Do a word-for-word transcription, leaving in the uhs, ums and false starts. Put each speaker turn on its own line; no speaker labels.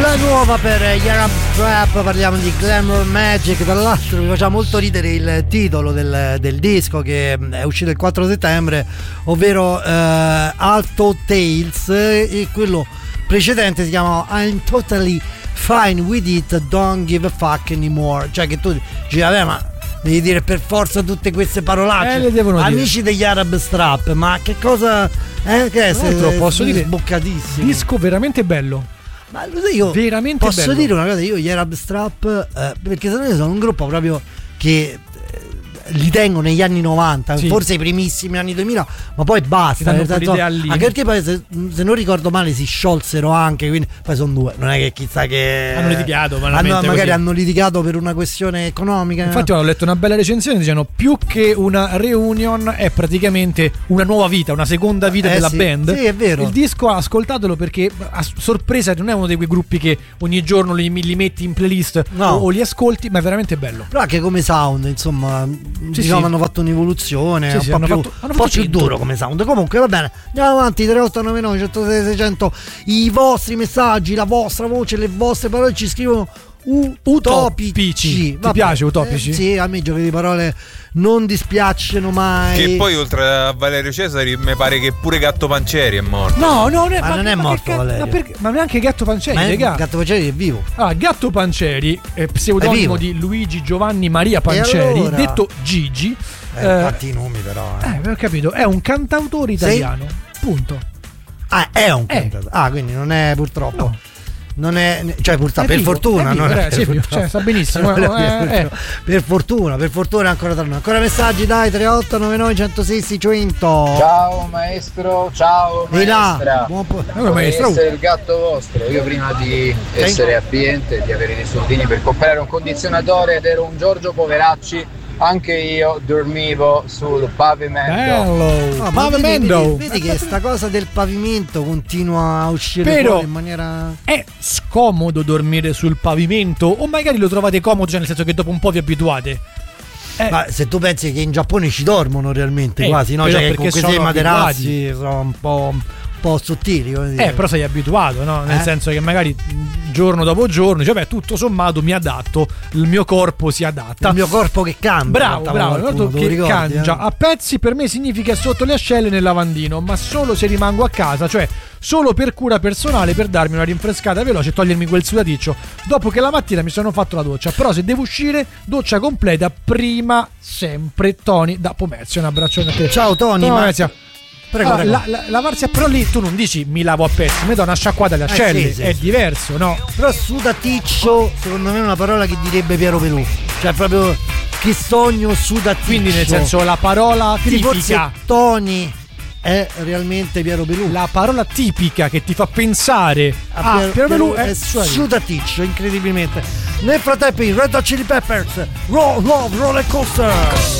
La nuova per Year Up Trap, parliamo di Glamour Magic. Tra l'altro mi faceva molto ridere il titolo del, del disco che è uscito il quattro settembre, ovvero uh, Alto Tales, e quello precedente si chiama I'm Totally Fine With It, Don't Give a Fuck Anymore. Cioè che tu dici vabbè, ma devi dire per forza tutte queste parolacce,
eh, le devono
amici
dire.
degli Arab Strap, ma che cosa eh, che è? Se,
posso dire
sboccatissimo.
Disco veramente bello.
Ma io
veramente
posso
bello.
dire una cosa, io gli Arab Strap eh, perché secondo me sono un gruppo proprio che li tengo negli anni novanta, sì. Forse i primissimi anni duemila, ma poi basta. Senso, anche perché poi se, se non ricordo male si sciolsero anche, quindi poi sono due, non è che chissà che
hanno litigato,
hanno, magari così. hanno litigato per una questione economica.
Infatti ho letto una bella recensione, dicendo più che una reunion è praticamente una nuova vita, una seconda vita eh, della
sì,
band.
Sì, è vero.
Il disco, ascoltatelo, perché a sorpresa non è uno di quei gruppi che ogni giorno li, li metti in playlist, no. o, o li ascolti, ma è veramente bello.
Però anche come sound, insomma,
sì,
diciamo
sì.
hanno fatto un'evoluzione,
sì,
un
sì,
po'
hanno
più,
fatto, hanno
un po'
fatto
più duro come sound. Comunque va bene, andiamo avanti. Tre otto nove nove uno zero sei seicento, i vostri messaggi, la vostra voce, le vostre parole ci scrivono u- utopici.
Ti Vabbè, piace Utopici?
Eh, sì, a me i giochi di parole non dispiacciono mai.
Che poi oltre a Valerio Cesari mi pare che pure Gatto Pancieri è morto.
No, no, ne,
ma,
ma
non è
ma
morto
che,
Valerio.
Ma, perché, ma neanche Gatto Pancieri,
ma è,
regà.
Gatto Pancieri è vivo.
Ah, Gatto Pancieri è pseudonimo
è
di Luigi Giovanni Maria Pancieri,
allora?
detto Gigi.
Eh, eh, fatti i nomi però. Eh,
eh ho capito, è un cantautore italiano. Sì? Punto.
Ah, è un cantautore. Ah, quindi non è purtroppo. No. Non è, cioè purtroppo, per
vivo,
fortuna,
è vivo,
non è,
è vivo, cioè, sta benissimo.
per,
eh, eh.
per fortuna, per fortuna ancora tra noi. Ancora messaggi, dai, tre otto nove nove uno zero sei seicento.
Ciao maestro, ciao maestra.
Buon po-
Vorrei essere il gatto vostro. Io prima di essere abbiente, di avere dei soldini per comprare un condizionatore ed ero un Giorgio Poveracci, anche io dormivo sul pavimento.
Bello,
no, pavimento. Vedi, vedi che sta cosa del pavimento continua a uscire
Però
fuori in maniera.
È scomodo dormire sul pavimento, o magari lo trovate comodo, cioè nel senso che dopo un po' vi abituate?
Eh. Ma se tu pensi che in Giappone ci dormono realmente,
eh,
quasi, no? Cioè che con questi materassi
abituati.
sono un po'. un po' sottili, come dire.
Eh, però sei abituato, no? Nel
eh?
senso che magari giorno dopo giorno dici, vabbè, tutto sommato mi adatto, il mio corpo si adatta.
Il mio corpo che cambia.
Bravo, bravo, qualcuno, che
ricordi,
cangia.
Eh?
A pezzi per me significa sotto le ascelle nel lavandino, ma solo se rimango a casa, cioè solo per cura personale, per darmi una rinfrescata veloce e togliermi quel sudaticcio dopo che la mattina mi sono fatto la doccia. Però se devo uscire, doccia completa prima sempre. Tony da Pomezia, un abbraccione a te.
Ciao Tony,
Pomezia.
Prego,
ah,
prego.
La, la, lavarsi a però lì tu non dici mi lavo a pezzi, mi do una sciacquata alle ascelle, eh sì, sì, è sì. diverso, no?
Però sudaticcio secondo me è una parola che direbbe Piero Pelù, cioè proprio che sogno sudaticcio.
Quindi nel senso la parola
quindi
tipica
forse Tony è realmente Piero Pelù.
La parola tipica che ti fa pensare a, a Piero, Piero Pelù è,
è sudaticcio, incredibilmente. Nel frattempo i Red Hot Chili Peppers, Roll Love Roller Coaster.